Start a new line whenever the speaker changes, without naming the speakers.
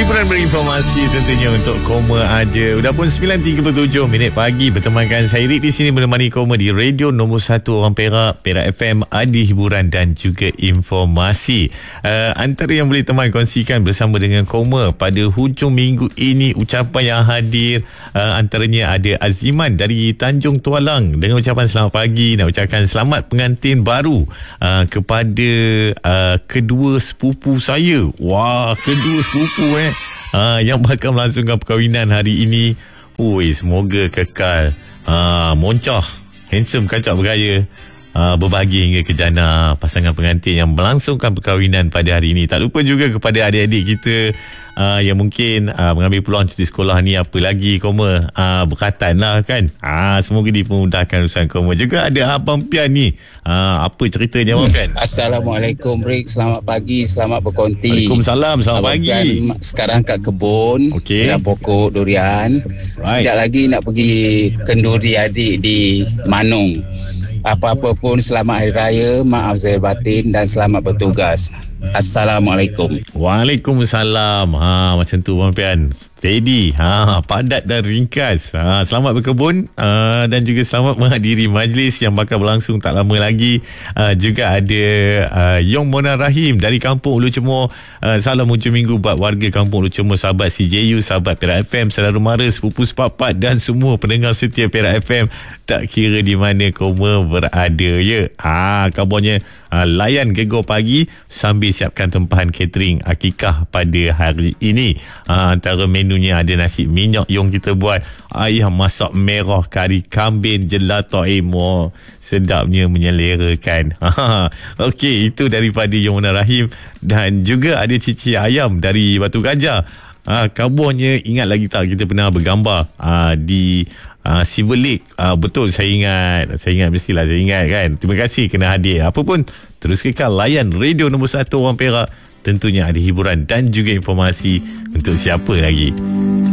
Hiburan berinformasi tentunya untuk Koma aja. Sudah pun 9.37 minit pagi bertemankan saya Rik di sini menemani Koma di radio nombor 1 orang Perak, Perak FM, ada hiburan dan juga informasi. Antara yang boleh teman kongsikan bersama dengan Koma pada hujung minggu ini, ucapan yang hadir antaranya ada Aziman dari Tanjung Tualang dengan ucapan selamat pagi, nak ucapkan selamat pengantin baru kepada kedua sepupu saya. Wah, kedua sepupu yang bakal melangsungkan perkahwinan hari ini. Semoga kekal moncah, handsome, kacak bergaya, berbagi hingga ke jannah pasangan pengantin yang melangsungkan perkahwinan pada hari ini. Tak lupa juga kepada adik-adik kita yang mungkin mengambil peluang cuti sekolah ni, apa lagi Koma, berkatan lah kan. Semoga dipermudahkan urusan Koma. Juga ada Abang Pian ni, apa ceritanya Abang Pian?
Assalamualaikum Rik, selamat pagi, selamat berkonti.
Waalaikumsalam, selamat
Abang
pagi.
Pian sekarang kat kebun, sedang pokok durian. Sekejap lagi nak pergi kenduri adik di Manung. Apa-apa pun, selamat Hari Raya, maaf zahir batin dan selamat bertugas. Assalamualaikum.
Waalaikumsalam. Macam tu Bang Pian. Steady, padat dan ringkas. Selamat berkebun dan juga selamat menghadiri majlis yang bakal berlangsung tak lama lagi. Juga ada Yong Mona Rahim dari Kampung Ulu Cemor. Salam hujung minggu buat warga Kampung Ulu Cemor, sahabat CJU, sahabat Perak FM, saudara mara, sepupu sepapat dan semua pendengar setia Perak FM. Tak kira di mana Koma berada ya. Kabarnya layan Gegar Pagi sambil siapkan tempahan catering akikah pada hari ini. Antara menunya ada nasi minyak yang kita buat, ayam masak merah, kari kambing, gelato, sedapnya, menyelerakan. Okey, itu daripada Yomuna Rahim. Dan juga ada cici ayam dari Batu Gajah. Kabarnya, ingat lagi tak kita pernah bergambar di Silver Lake? Betul, saya ingat, mestilah saya ingat kan. Terima kasih kena hadir. Apa pun, terus kekal layan radio nombor 1 orang Perak. Tentunya ada hiburan dan juga informasi untuk siapa lagi.